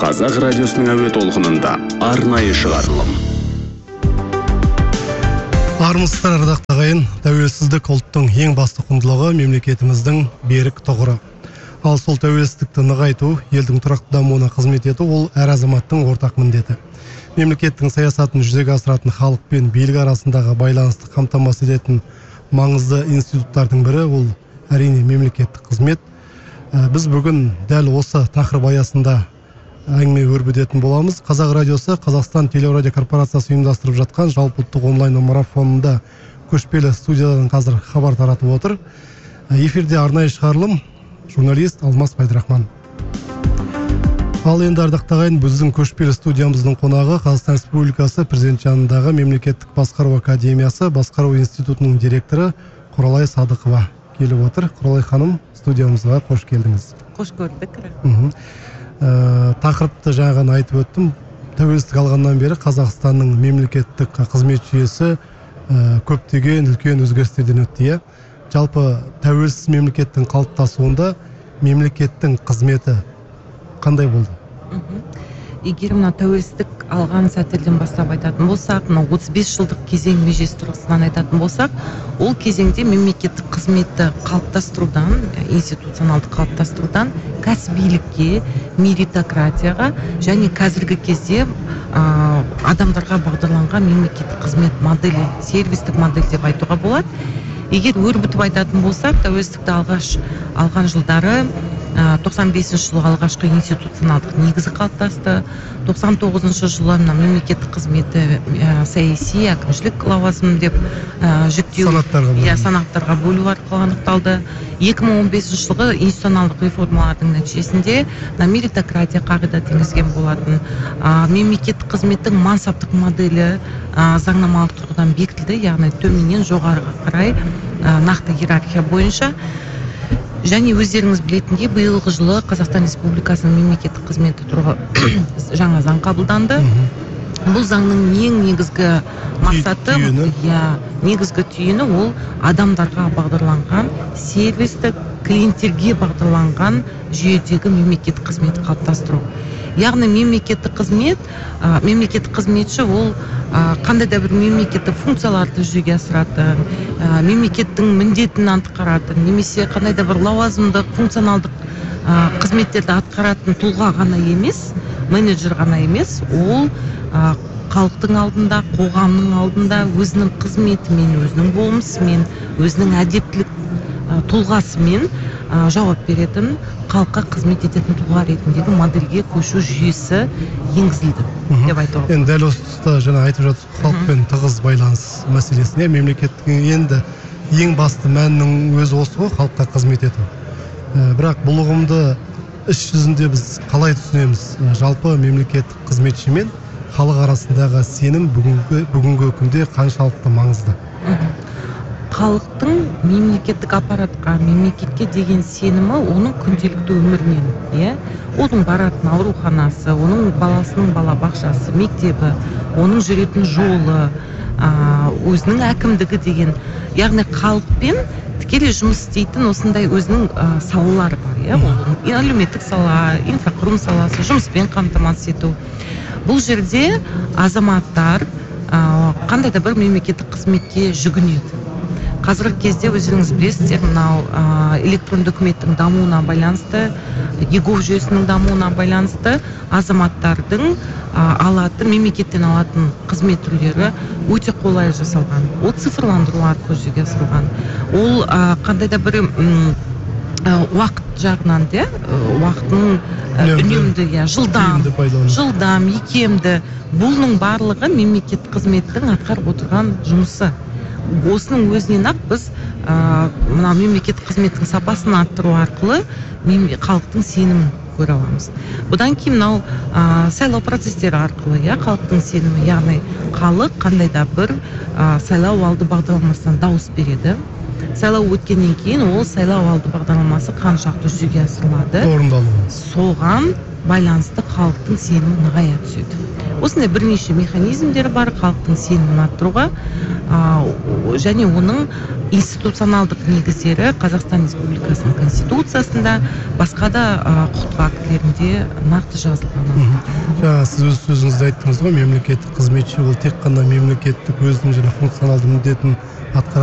Қазақ радиосының әуе толқынында арнайы шығарылым. Армысыздар ардақты ағайын, тәуелсіздік ұлттың ең басты құндылығы, мемлекетіміздің берік тұғыры. Ал сол тәуелсіздікті нығайту, елдің тұрақты дамуына қызмет ету, ол әр азаматтың ортақ міндеті. Мемлекеттің саясатын жүзеге асыратын халық пен билік арасындағы байланысты қамтамасыз ететін маңызды институттардың бірі ол әрине мемлекеттік қызмет. Біз бүгін дәл осы тақырып аясында әңгіме өрбітетін боламыз. Қазақ радиосы Қазақстан телерадио корпорациясы ұйымдастырып жатқан жалпыұлттық онлайн марафонында көшпелі студиядан қазір хабар таратып отыр. Эфирде арнайы шығарылым, журналист Алмас Пайдырахман. Ал енді ардақты ағайын, біздің көшпелі студиямыздың қонағы Қазақстан Республикасы Президент жанындағы Мемлекеттік басқару академиясы басқару институтының директоры Құралай Садықова келіп отыр. Құралай ханым, студиямызға қош келдіңіз. Қош көрдік. Тақырыпты жаңа айтып өттім. Тәуелсіздік алғаннан бері Қазақстанның мемлекеттік қызмет жүйесі көптеген үлкен өзгерістерден өтті. Жалпы тәуелсіз мемлекеттің қалыптасуында мемлекеттің қызметі қандай болды? Егер мына тәуелсіздік алған сәттерден бастап айтатын болсақ, 35 жылдық кезең межесі тұрғысынан айтатын болсақ, ол кезеңде мемлекеттік қызметті қалыптастырудан, институционалды қалыптастырудан кәсібилікке, меритократияға және қазіргі кезде адамдарға бағдарланған мемлекеттік қызмет моделі, сервистік модель деп айтуға болады. Егер өрбітіп айтатын болсақ, тәуелсіздікті алған жылдары 95 жылы алғашқы институционалдық негізі қалыптасты. 99 жылы мемлекеттік қызметі саяси, әкімшілік лауазым деп жіктеу санаттарға бөлу арқылы анықталды. 2015 жылғы институционалдық реформалардың нәтижесінде меритократия қағидаты енгізген болатын. Мемлекеттік қызметтің мансаптық моделі заңнамалық тұрғыдан бекітілді, яғни төменнен жоғарыға қарай нақты иерархия бойынша. Және өздеріңіз білетіндей, биылғы жылы Қазақстан Республикасының мемлекеттік қызметі туралы жаңа заң қабылданды. Бұл заңның ең негізгі мақсаты, негізгі түйіні ол адамдарға бағдарланған, сервистік, клиенттерге бағдарланған жүйедегі мемлекеттік қызметті қалыптастыру. Яғни мемлекеттік қызметші ол қандай да бір мемлекеттік функцияларды жүзеге асыратын, мемлекеттің міндетін атқаратын, немесе қандай да бір лауазымдық, функционалдық қызметтерді атқаратын тұлға ғана емес, менеджер ғана емес, ол халықтың алдында, қоғамның алдында өзінің қызметімен, өзінің болмысымен, өзінің әдептілік тұлғасымен жауап беретін, халыққа қызмет ететін тұлға ретіндегі модельге көшу жүйесі енгізілді деп айтуға. Енді дәл осы тұста жаңа айтып жатыр, халықпен тығыз байланыс мәселесіне мемлекеттің енді ең басты мәнінің өзі осы ғой, халыққа қызмет ету. Бірақ бұл ұғымды іс жүзінде біз қалай түсінеміз? Жалпы мемлекеттік қызметші мен халық арасындағы сенім бүгінгі күнде қаншалықты маңызды? Халықтың мемлекеттік аппаратқа, мемлекетке деген сенімі оның күнделікті өмірінен, оның баратын ауруханасы, оның баласының балабақшасы, мектебі, оның жүретін жолы, өзінің әкімдігі деген, яғни халықпен тікелей жұмыс істейтін осындай өзінің салалары бар, әлеуметтік сала, инфрақұрылым саласы, жұмыспен қамтамасыз ету. Бұл жерде азаматтар қандай да бір мемлекеттік қызметке жүгінеді. Қазіргі кезде өздеріңіз білесіздер, мынау электронды үкіметтің дамуына байланысты, ЕГО жүйесінің дамуына байланысты азаматтардың мемлекеттен алатын қызмет түрлері өте қолайлы жасалған. Ол цифрландыру арқылы жүзеге асырылған. Ол қандай да бір уақыт жағынан уақытының үнемді, жылдам, икемді. Бұның барлығы мемлекеттік қызметтің атқарып отырған жұмысы. Осының өзінен ақ біз мына мемлекеттік қызметтің сапасын арттыру арқылы халықтың сенімін көре аламыз. Бұдан кейін мынау сайлау процестері арқылы халықтың сенімі, яғни халық қандай да бір сайлау алды бағдарламасынан дауыс береді. Сайлау өткеннен кейін ол сайлау алды бағдарламасы қаншақты жүзеге асырылады, соған байланысты халықтың сенімі нығая түседі. осындай бірнеше механизмдер бар халықтың сенімін арттыруға, және оның институционалдық негіздері Қазақстан Республикасының Конституциясында, басқа да құқықтық актілерінде нақты жазылған. Сіз өз сөзіңізде айттыңыз ғой, мемлекеттік қызметші ол тек қана мемлекеттік өзінің функционалды міндетін атқарады